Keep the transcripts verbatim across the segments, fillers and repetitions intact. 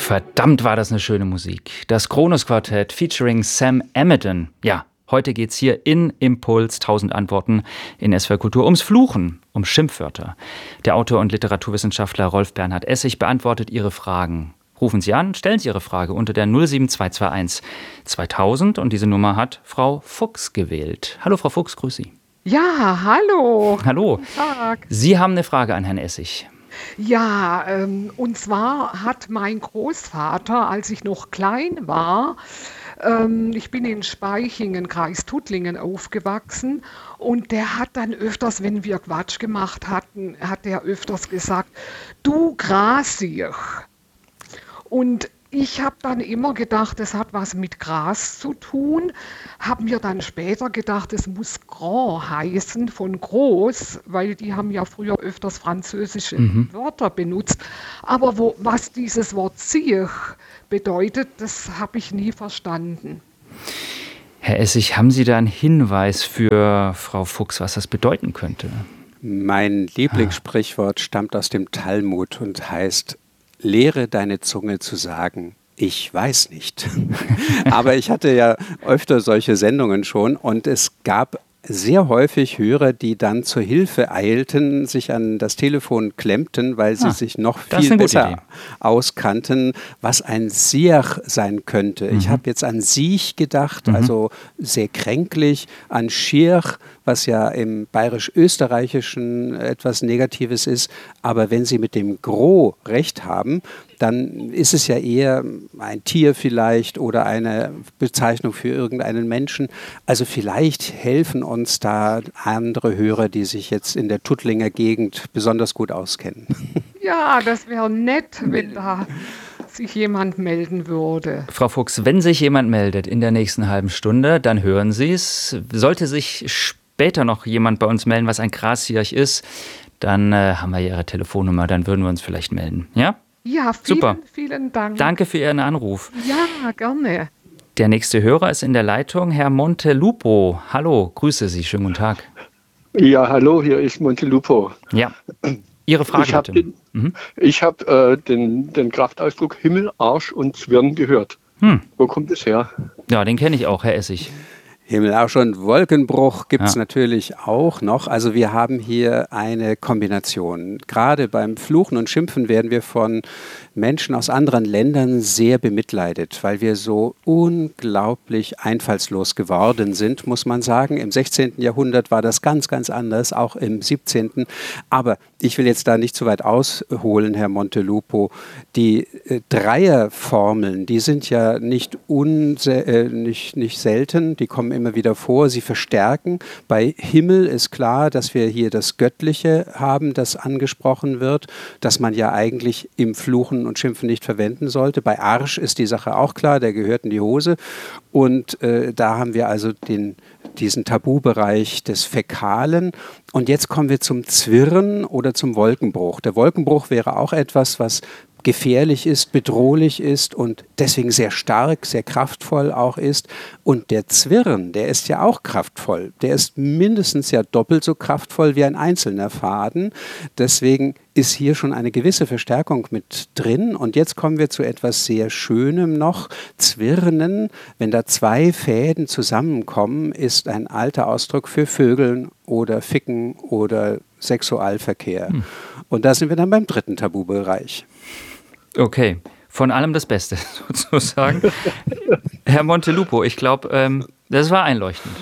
Verdammt war das eine schöne Musik. Das Kronos-Quartett featuring Sam Amidon. Ja, heute geht's hier in Impuls tausend Antworten in S W R Kultur ums Fluchen, um Schimpfwörter. Der Autor und Literaturwissenschaftler Rolf Bernhard Essig beantwortet Ihre Fragen. Rufen Sie an, stellen Sie Ihre Frage unter der null sieben zwei zwei eins zweitausend und diese Nummer hat Frau Fuchs gewählt. Hallo Frau Fuchs, grüß Sie. Ja, hallo. Hallo. Guten Tag. Sie haben eine Frage an Herrn Essig. Ja, ähm, und zwar hat mein Großvater, als ich noch klein war, ähm, ich bin in Spaichingen, Kreis Tuttlingen aufgewachsen, und der hat dann öfters, wenn wir Quatsch gemacht hatten, hat er öfters gesagt, du Grasier. Und ich habe dann immer gedacht, das hat was mit Gras zu tun, habe mir dann später gedacht, es muss Grand heißen, von groß, weil die haben ja früher öfters französische Mhm. Wörter benutzt. Aber wo, was dieses Wort Zier bedeutet, das habe ich nie verstanden. Herr Essig, haben Sie da einen Hinweis für Frau Fuchs, was das bedeuten könnte? Mein Lieblingssprichwort stammt aus dem Talmud und heißt: Lehre deine Zunge zu sagen, ich weiß nicht. Aber ich hatte ja öfter solche Sendungen schon und es gab sehr häufig Hörer, die dann zur Hilfe eilten, sich an das Telefon klemmten, weil sie Ah, sich noch das ist viel eine gute besser Idee. auskannten, was ein Siech sein könnte. Ich Mhm. habe jetzt an Siech gedacht, Mhm. also sehr kränklich, an Schirch, was ja im bayerisch-österreichischen etwas Negatives ist. Aber wenn Sie mit dem Gros recht haben, dann ist es ja eher ein Tier vielleicht oder eine Bezeichnung für irgendeinen Menschen. Also vielleicht helfen uns da andere Hörer, die sich jetzt in der Tuttlinger Gegend besonders gut auskennen. Ja, das wäre nett, wenn da sich jemand melden würde. Frau Fuchs, wenn sich jemand meldet in der nächsten halben Stunde, dann hören Sie es. Sollte sich später noch jemand bei uns melden, was ein Grasjirch ist, dann äh, haben wir Ihre Telefonnummer, dann würden wir uns vielleicht melden. Ja? Ja, vielen, Super. vielen Dank. Danke für Ihren Anruf. Ja, gerne. Der nächste Hörer ist in der Leitung, Herr Montelupo. Hallo, grüße Sie, schönen guten Tag. Ja, hallo, hier ist Montelupo. Ja, Ihre Frage Ich habe bitte. den, Mhm. ich hab, äh, den, den Kraftausdruck Himmel, Arsch und Zwirn gehört. Hm. Wo kommt es her? Ja, den kenne ich auch, Herr Essig. Himmelarsch und Wolkenbruch gibt es Ja. natürlich auch noch. Also wir haben hier eine Kombination. Gerade beim Fluchen und Schimpfen werden wir von Menschen aus anderen Ländern sehr bemitleidet, weil wir so unglaublich einfallslos geworden sind, muss man sagen. Im sechzehnten Jahrhundert war das ganz, ganz anders, auch im siebzehnten. Aber ich will jetzt da nicht zu weit ausholen, Herr Montelupo. Die äh, Dreierformeln, die sind ja nicht, unse äh, nicht, nicht selten, die kommen immer wieder vor, sie verstärken. Bei Himmel ist klar, dass wir hier das Göttliche haben, das angesprochen wird, das man ja eigentlich im Fluchen und Schimpfen nicht verwenden sollte. Bei Arsch ist die Sache auch klar, der gehört in die Hose. Und äh, da haben wir also den, diesen Tabubereich des Fäkalen. Und jetzt kommen wir zum Zwirren oder zum Wolkenbruch. Der Wolkenbruch wäre auch etwas, was gefährlich ist, bedrohlich ist und deswegen sehr stark, sehr kraftvoll auch ist. Und der Zwirn, der ist ja auch kraftvoll. Der ist mindestens ja doppelt so kraftvoll wie ein einzelner Faden. Deswegen ist hier schon eine gewisse Verstärkung mit drin. Und jetzt kommen wir zu etwas sehr Schönem noch. Zwirnen, wenn da zwei Fäden zusammenkommen, ist ein alter Ausdruck für Vögeln oder Ficken oder Sexualverkehr. Hm. Und da sind wir dann beim dritten Tabubereich. Okay, von allem das Beste sozusagen. Herr Montelupo, ich glaube, ähm, das war einleuchtend.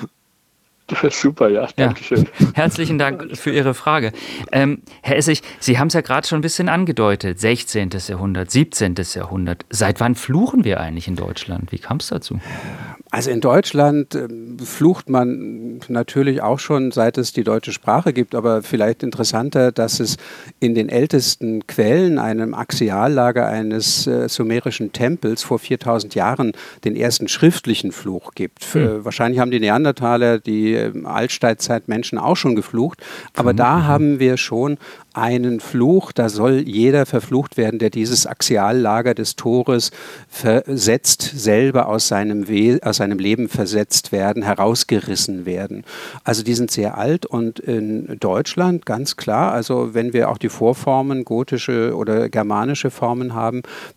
Super, ja, danke schön. Ja. Herzlichen Dank für Ihre Frage. Ähm, Herr Essig, Sie haben es ja gerade schon ein bisschen angedeutet. sechzehnten. Jahrhundert, siebzehnten. Jahrhundert. Seit wann fluchen wir eigentlich in Deutschland? Wie kam es dazu? Also in Deutschland äh, flucht man natürlich auch schon, seit es die deutsche Sprache gibt, aber vielleicht interessanter, dass es in den ältesten Quellen, einem Axiallager eines äh, sumerischen Tempels vor viertausend Jahren, den ersten schriftlichen Fluch gibt. Für, Hm. Wahrscheinlich haben die Neandertaler, die äh, Altsteinzeitmenschen auch schon geflucht, aber hm. da haben wir schon einen Fluch, da soll jeder verflucht werden, der dieses Axiallager des Tores versetzt, selber aus seinem, We aus seinem Leben versetzt werden, herausgerissen werden. Also die sind sehr alt und in Deutschland ganz klar, also wenn wir auch die Vorformen, gotische oder germanische Formen haben, dann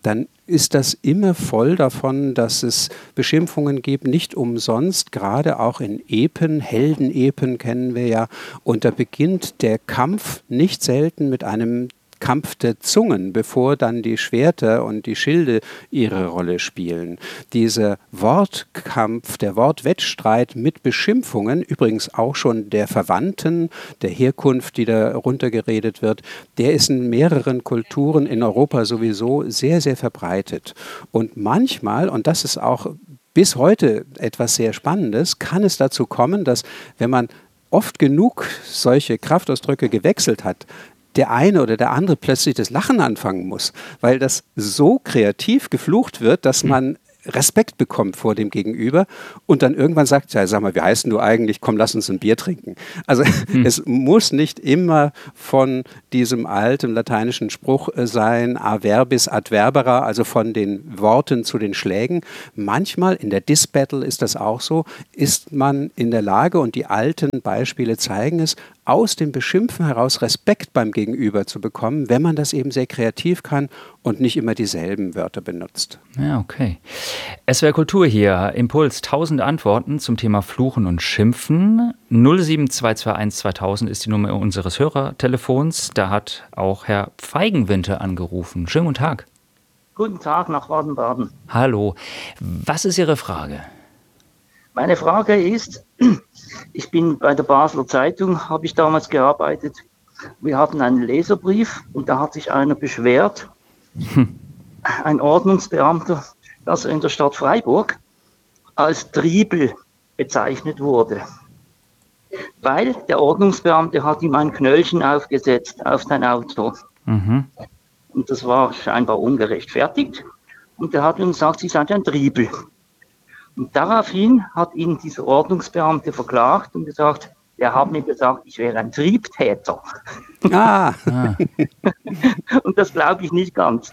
ist das immer voll davon, dass es Beschimpfungen gibt, nicht umsonst, gerade auch in Epen, Heldenepen kennen wir ja, und da beginnt der Kampf nicht selten mit einem Kampf der Zungen, bevor dann die Schwerter und die Schilde ihre Rolle spielen. Dieser Wortkampf, der Wortwettstreit mit Beschimpfungen, übrigens auch schon der Verwandten, der Herkunft, die da runtergeredet wird, der ist in mehreren Kulturen in Europa sowieso sehr, sehr verbreitet. Und manchmal, und das ist auch bis heute etwas sehr Spannendes, kann es dazu kommen, dass wenn man oft genug solche Kraftausdrücke gewechselt hat, der eine oder der andere plötzlich das Lachen anfangen muss, weil das so kreativ geflucht wird, dass man Respekt bekommt vor dem Gegenüber und dann irgendwann sagt, ja, sag mal, wie heißt denn du eigentlich? Komm, lass uns ein Bier trinken. Also hm. es muss nicht immer von diesem alten lateinischen Spruch sein, a verbis ad verbera, also von den Worten zu den Schlägen. Manchmal, in der Diss-Battle ist das auch so, ist man in der Lage, und die alten Beispiele zeigen es, aus dem Beschimpfen heraus Respekt beim Gegenüber zu bekommen, wenn man das eben sehr kreativ kann und nicht immer dieselben Wörter benutzt. Ja, okay. S W R Kultur hier, Impuls, tausend Antworten zum Thema Fluchen und Schimpfen. null sieben zwei zwei eins zweitausend ist die Nummer unseres Hörertelefons. Da hat auch Herr Feigenwinter angerufen. Schönen guten Tag. Guten Tag nach Baden-Baden. Hallo. Was ist Ihre Frage? Meine Frage ist, ich bin bei der Basler Zeitung, habe ich damals gearbeitet. Wir hatten einen Leserbrief und da hat sich einer beschwert, hm. ein Ordnungsbeamter, dass er in der Stadt Freiburg als Triebel bezeichnet wurde. Weil der Ordnungsbeamte hat ihm ein Knöllchen aufgesetzt auf sein Auto. Mhm. Und das war scheinbar ungerechtfertigt. Und er hat ihm gesagt, Sie seid ein Triebel. Und daraufhin hat ihn dieser Ordnungsbeamte verklagt und gesagt, er hat mir gesagt, ich wäre ein Triebtäter. Ah. Und das glaube ich nicht ganz.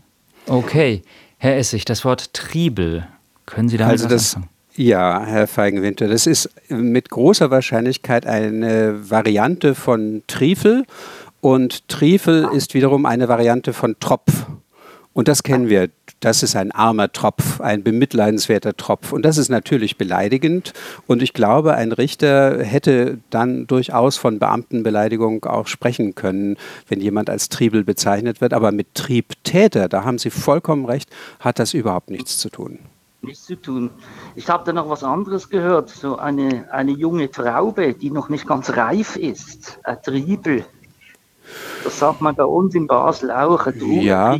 Okay, Herr Essig, das Wort Triebel, können Sie da also was das, anfangen? Ja, Herr Feigenwinter, das ist mit großer Wahrscheinlichkeit eine Variante von Triefel und Triefel ist wiederum eine Variante von Tropf. Und das kennen wir. Das ist ein armer Tropf, ein bemitleidenswerter Tropf. Und das ist natürlich beleidigend. Und ich glaube, ein Richter hätte dann durchaus von Beamtenbeleidigung auch sprechen können, wenn jemand als Triebel bezeichnet wird. Aber mit Triebtäter, da haben Sie vollkommen recht, hat das überhaupt nichts zu tun. Nichts zu tun. Ich habe da noch was anderes gehört. So eine, eine junge Traube, die noch nicht ganz reif ist. Ein Triebel. Das sagt man bei uns in Basel auch. Ein ja.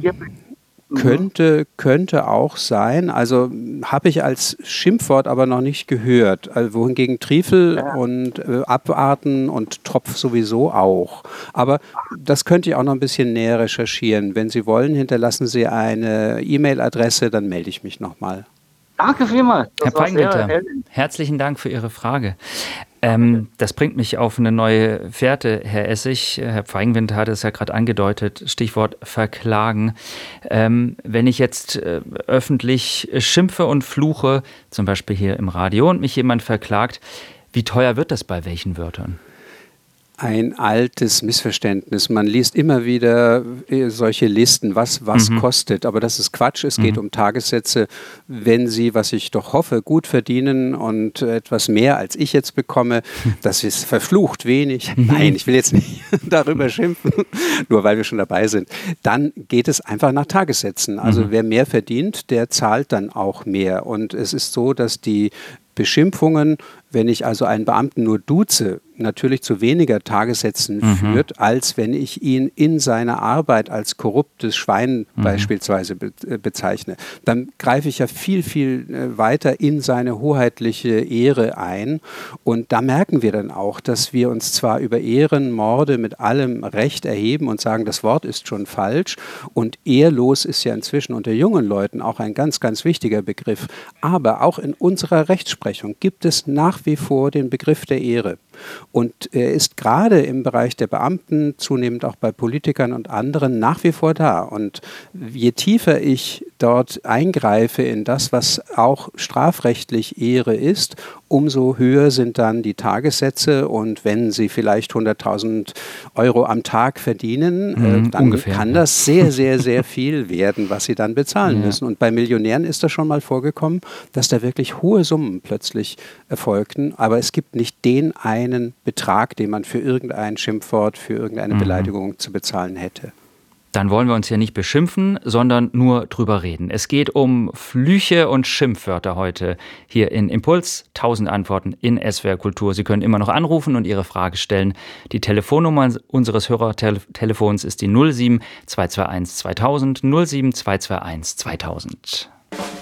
Könnte, könnte auch sein. Also habe ich als Schimpfwort aber noch nicht gehört. Also, wohingegen Triefel ja. und äh, Abarten und Tropf sowieso auch. Aber das könnte ich auch noch ein bisschen näher recherchieren. Wenn Sie wollen, hinterlassen Sie eine E-Mail-Adresse, dann melde ich mich nochmal. Danke vielmals. Herr Feigenwinter, herzlichen Dank für Ihre Frage. Ähm, das bringt mich auf eine neue Fährte, Herr Essig. Herr Feigenwinter hat es ja gerade angedeutet, Stichwort verklagen. Ähm, wenn ich jetzt äh, öffentlich schimpfe und fluche, zum Beispiel hier im Radio, und mich jemand verklagt, wie teuer wird das bei welchen Wörtern? Ein altes Missverständnis. Man liest immer wieder solche Listen, was was mhm. kostet. Aber das ist Quatsch. Es mhm. geht um Tagessätze. Wenn Sie, was ich doch hoffe, gut verdienen und etwas mehr als ich jetzt bekomme, das ist verflucht wenig. Mhm. Nein, ich will jetzt nicht darüber schimpfen, nur weil wir schon dabei sind. Dann geht es einfach nach Tagessätzen. Also mhm. wer mehr verdient, der zahlt dann auch mehr. Und es ist so, dass die Beschimpfungen, wenn ich also einen Beamten nur duze, natürlich zu weniger Tagessätzen mhm. führt, als wenn ich ihn in seiner Arbeit als korruptes Schwein mhm. beispielsweise be- bezeichne. Dann greife ich ja viel, viel weiter in seine hoheitliche Ehre ein. Und da merken wir dann auch, dass wir uns zwar über Ehrenmorde mit allem Recht erheben und sagen, das Wort ist schon falsch. Und ehrlos ist ja inzwischen unter jungen Leuten auch ein ganz, ganz wichtiger Begriff. Aber auch in unserer Rechtsprechung gibt es nach wie vor den Begriff der Ehre. Und er ist gerade im Bereich der Beamten, zunehmend auch bei Politikern und anderen, nach wie vor da. Und je tiefer ich dort eingreife in das, was auch strafrechtlich Ehre ist, umso höher sind dann die Tagessätze. Und wenn Sie vielleicht hunderttausend Euro am Tag verdienen, mhm, äh, dann ungefähr, kann ja. das sehr, sehr, sehr viel werden, was Sie dann bezahlen Ja. müssen. Und bei Millionären ist das schon mal vorgekommen, dass da wirklich hohe Summen plötzlich erfolgten. Aber es gibt nicht den einen Betrag, den man für irgendein Schimpfwort, für irgendeine mhm. Beleidigung zu bezahlen hätte. Dann wollen wir uns ja nicht beschimpfen, sondern nur drüber reden. Es geht um Flüche und Schimpfwörter heute hier in Impuls. tausend Antworten in S W R Kultur. Sie können immer noch anrufen und Ihre Frage stellen. Die Telefonnummer unseres Hörertelefons ist die null sieben zwei zwei eins zweitausend null sieben zwei zwei eins zweitausend.